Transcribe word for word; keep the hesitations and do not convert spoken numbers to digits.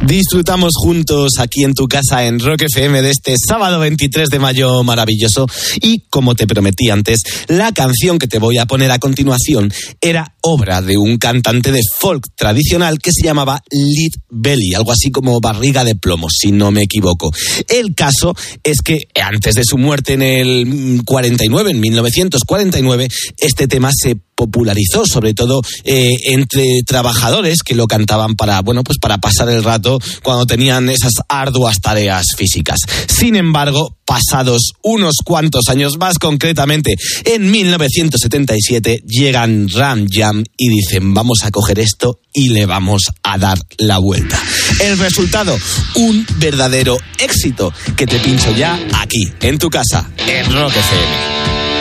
Disfrutamos juntos aquí en tu casa en Rock F M de este sábado veintitrés de mayo maravilloso. Y como te prometí antes, la canción que te voy a poner a continuación era obra de un cantante de folk tradicional que se llamaba Lead Belly, algo así como barriga de plomo, si no me equivoco. El caso es que antes de su muerte en el cuarenta y nueve, en mil novecientos cuarenta y nueve, este tema se popularizó, sobre todo eh, entre trabajadores que lo cantaban para, bueno, pues para pasar el rato cuando tenían esas arduas tareas físicas. Sin embargo, pasados unos cuantos años más, concretamente en mil novecientos setenta y siete, llegan Ram Jam y dicen: vamos a coger esto y le vamos a dar la vuelta. El resultado, un verdadero éxito que te pincho ya aquí, en tu casa, en Rock F M.